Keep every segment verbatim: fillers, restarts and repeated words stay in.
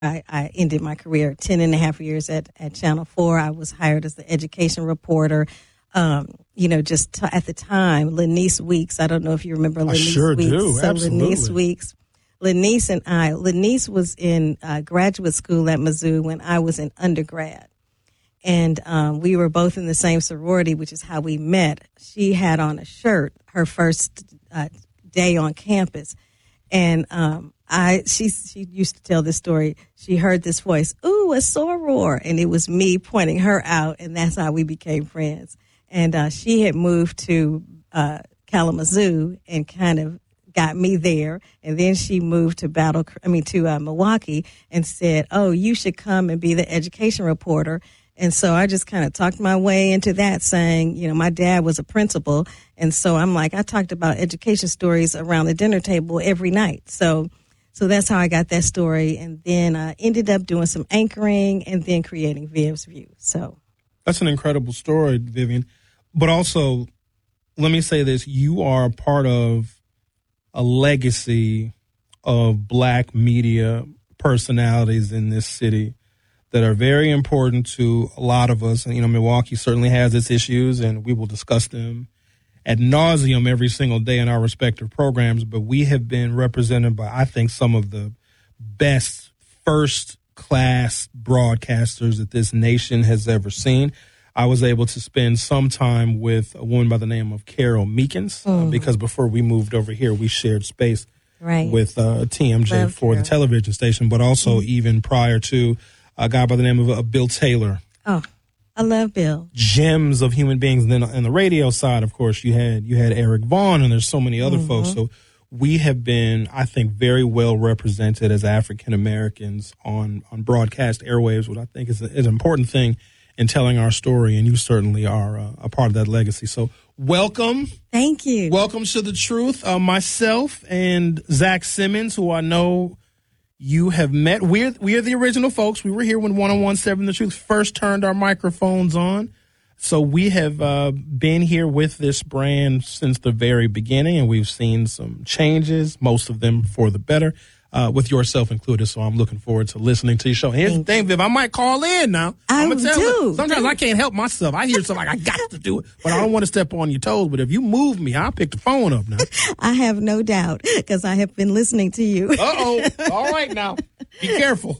I, I ended my career ten and a half years at, at Channel four. I was hired as the education reporter. Um, you know, just t- at the time, Lanice Weeks. I don't know if you remember Lanice I sure Weeks. do. So Absolutely. Lanice Weeks. Lanice and I, Lanice was in uh, graduate school at Mizzou when I was in undergrad. And um, we were both in the same sorority, which is how we met. She had on a shirt her first uh, day on campus. And um, I, she, she used to tell this story. She heard this voice, "Ooh, a soror," and it was me pointing her out, and that's how we became friends. And uh, she had moved to uh, Kalamazoo and kind of got me there, and then she moved to Battle, I mean to uh, Milwaukee, and said, "Oh, you should come and be the education reporter." And so I just kind of talked my way into that, saying, you know, my dad was a principal. And so I'm like, I talked about education stories around the dinner table every night. So so that's how I got that story. And then I ended up doing some anchoring and then creating Viv's View. So that's an incredible story, Vivian. But also, let me say this. You are part of a legacy of black media personalities in this city that are very important to a lot of us. And, you know, Milwaukee certainly has its issues, and we will discuss them ad nauseum every single day in our respective programs. But we have been represented by, I think, some of the best first-class broadcasters that this nation has ever seen. I was able to spend some time with a woman by the name of Carol Meekins, mm. uh, because before we moved over here, we shared space right. with uh, T M J Love for Carol. The television station, but also mm. even prior to a guy by the name of uh, Bill Taylor. Oh, I love Bill. Gems of human beings. And then on the radio side, of course, you had you had Eric Vaughn, and there's so many other mm-hmm. folks. So we have been, I think, very well represented as African Americans on, on broadcast airwaves, which I think is, a, is an important thing in telling our story. And you certainly are uh, a part of that legacy. So welcome. Thank you. Welcome to The Truth. Uh, myself and Zach Simmons, who I know you have met. We're, we're the original folks. We were here when one oh one point seven The Truth first turned our microphones on. So we have uh, been here with this brand since the very beginning, and we've seen some changes, most of them for the better, uh, with yourself included. So I'm looking forward to listening to your show. And here's Thank the thing, Viv, I might call in now. I I'm gonna tell do. you. Sometimes I can't help myself. I hear something like, I got to do it, but I don't want to step on your toes. But if you move me, I'll pick the phone up now. I have no doubt, because I have been listening to you. Uh-oh. All right now. Be careful.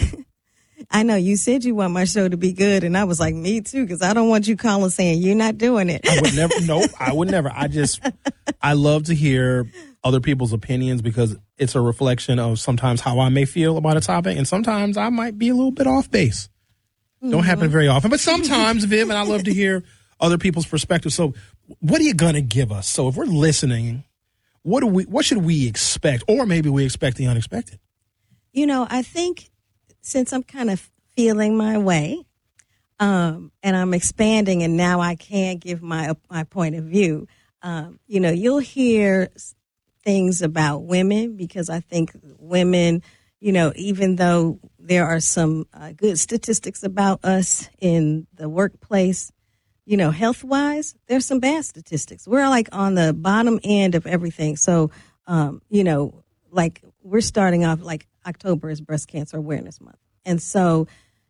I know you said you want my show to be good, and I was like, me too, because I don't want you calling saying you're not doing it. I would never. Nope, I would never. I just, I love to hear other people's opinions, because it's a reflection of sometimes how I may feel about a topic, and sometimes I might be a little bit off base. Mm-hmm. Don't happen very often, but sometimes, Viv, and I love to hear other people's perspectives. So, what are you gonna give us? So, if we're listening, what do we? What should we expect, or maybe we expect the unexpected? You know, I think since I'm kind of feeling my way, um, and I'm expanding, and now I can give my my point of view. Um, you know, you'll hear things about women, because I think women, you know, even though there are some uh, good statistics about us in the workplace, you know, health-wise, there's some bad statistics. We're like on the bottom end of everything. So, um, you know, like we're starting off like October is Breast Cancer Awareness Month. And so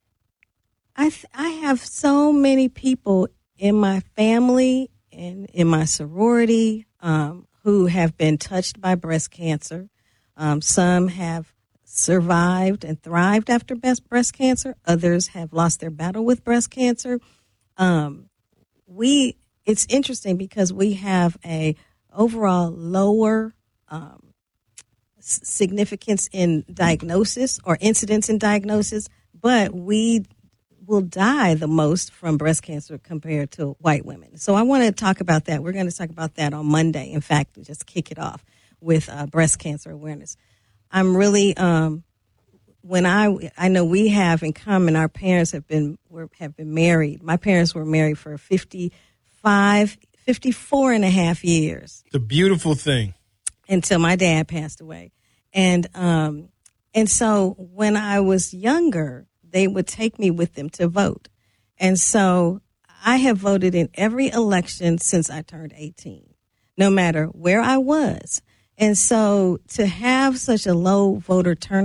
I th- I have so many people in my family and in my sorority um, who have been touched by breast cancer. Um, some have survived and thrived after breast breast cancer. Others have lost their battle with breast cancer. Um, we it's interesting because we have a overall lower um, significance in diagnosis or incidence in diagnosis, but we will die the most from breast cancer compared to white women. So I want to talk about that. We're going to talk about that on Monday. In fact, just kick it off with uh, breast cancer awareness. I'm really, um, when I, I know we have in common, our parents have been, were, have been married. My parents were married for fifty-five, fifty-four and a half years. The beautiful thing. Until my dad passed away. And, um, and so when I was younger, they would take me with them to vote. And so I have voted in every election since I turned eighteen, no matter where I was. And so to have such a low voter turnout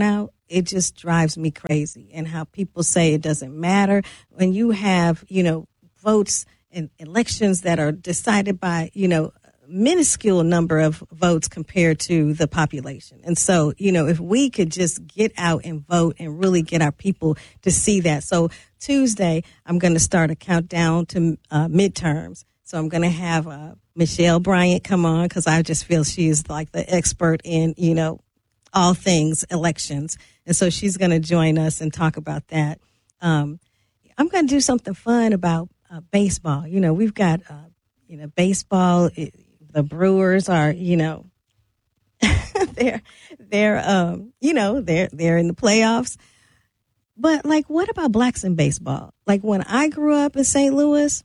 it just drives me crazy. And how people say it doesn't matter when you have, you know, votes in elections that are decided by, you know, minuscule number of votes compared to the population. And so, you know, if we could just get out and vote and really get our people to see that. So Tuesday, I'm going to start a countdown to uh, midterms. So I'm going to have uh, Michelle Bryant come on because I just feel she is like the expert in, you know, all things elections. And so she's going to join us and talk about that. Um, I'm going to do something fun about uh, baseball. You know, we've got, uh, you know, baseball. It, The Brewers are, you know, they're, they're, um, you know, they're, they're in the playoffs. But like, what about blacks in baseball? Like when I grew up in Saint Louis,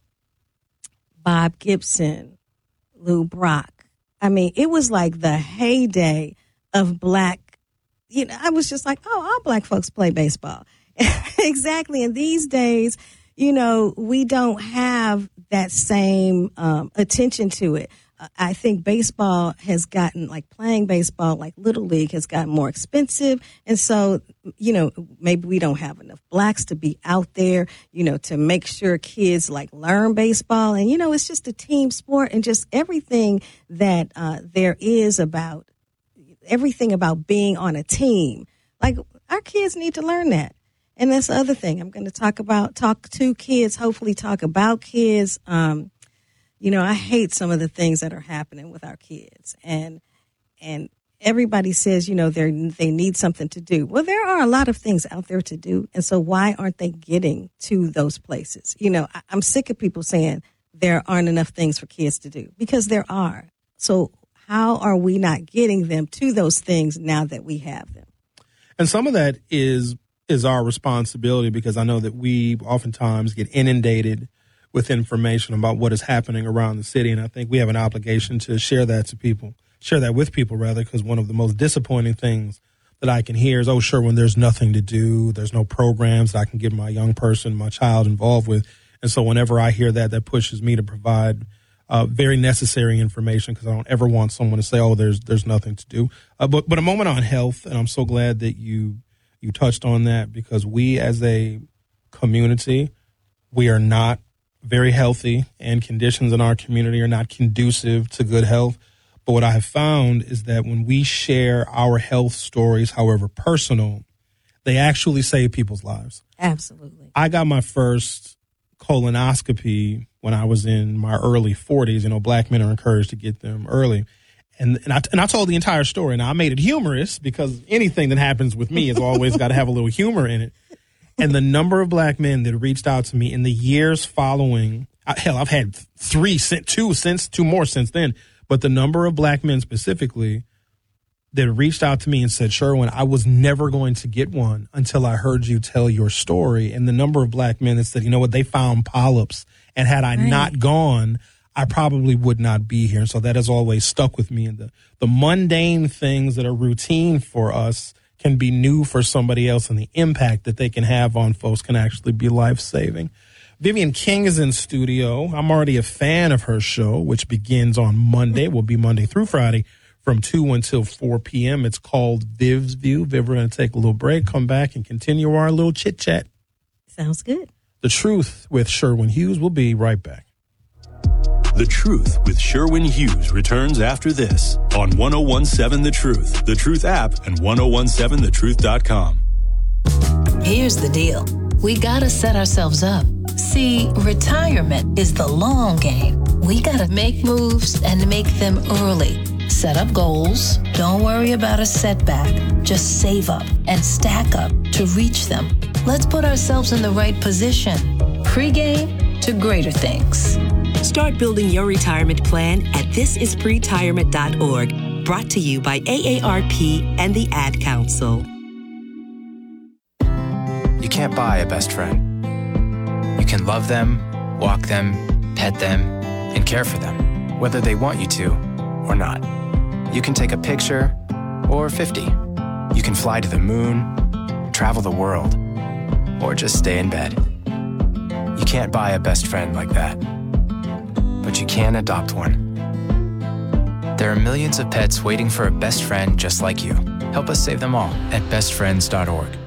Bob Gibson, Lou Brock. I mean, it was like the heyday of black, you know, I was just like, oh, all black folks play baseball. Exactly. And these days, you know, we don't have that same um, attention to it. I think baseball has gotten, like playing baseball, like Little League has gotten more expensive. And so, you know, maybe we don't have enough blacks to be out there, you know, to make sure kids like learn baseball. And, you know, it's just a team sport and just everything that uh, there is about everything about being on a team. Like our kids need to learn that. And that's the other thing I'm going to talk about, talk to kids, hopefully talk about kids. Um, You know, I hate some of the things that are happening with our kids. And and everybody says, you know, they they need something to do. Well, there are a lot of things out there to do. And so why aren't they getting to those places? You know, I, I'm sick of people saying there aren't enough things for kids to do because there are. So how are we not getting them to those things now that we have them? And some of that is is our responsibility because I know that we oftentimes get inundated with information about what is happening around the city. And I think we have an obligation to share that to people, share that with people rather, because one of the most disappointing things that I can hear is, oh, sure, when there's nothing to do, there's no programs that I can get my young person, my child involved with. And so whenever I hear that, that pushes me to provide uh, very necessary information because I don't ever want someone to say, oh, there's there's nothing to do. Uh, but but a moment on health, and I'm so glad that you you touched on that because we as a community, we are not very healthy, and conditions in our community are not conducive to good health. But what I have found is that when we share our health stories, however personal, they actually save people's lives. Absolutely. I got my first colonoscopy when I was in my early forties. You know, black men are encouraged to get them early. And and I, and I told the entire story. Now, I made it humorous because anything that happens with me has always got to have a little humor in it. And the number of black men that reached out to me in the years following, hell, I've had three, two since, two more since then. But the number of black men specifically that reached out to me and said, Sherwin, I was never going to get one until I heard you tell your story. And the number of black men that said, you know what, they found polyps. And had I right. not gone, I probably would not be here. And so that has always stuck with me. And the, the mundane things that are routine for us can be new for somebody else, and the impact that they can have on folks can actually be life-saving. Vivian King is in studio. I'm already a fan of her show, which begins on Monday. It will be Monday through Friday from two until four p.m. It's called Viv's View. Viv, we're going to take a little break, come back, and continue our little chit-chat. Sounds good. The Truth with Sherwin Hughes. We'll be right back. The Truth with Sherwin Hughes returns after this on ten seventeen The Truth, The Truth app, and ten seventeen the truth dot com. Here's the deal. We gotta set ourselves up. See, retirement is the long game. We gotta make moves and make them early. Set up goals. Don't worry about a setback. Just save up and stack up to reach them. Let's put ourselves in the right position. Pre-game to greater things. Start building your retirement plan at this is pretirement dot org. Brought to you by A A R P and the Ad Council. You can't buy a best friend. You can love them, walk them, pet them, and care for them, whether they want you to or not. You can take a picture or fifty. You can fly to the moon, travel the world, or just stay in bed. You can't buy a best friend like that. But you can adopt one. There are millions of pets waiting for a best friend just like you. Help us save them all at best friends dot org.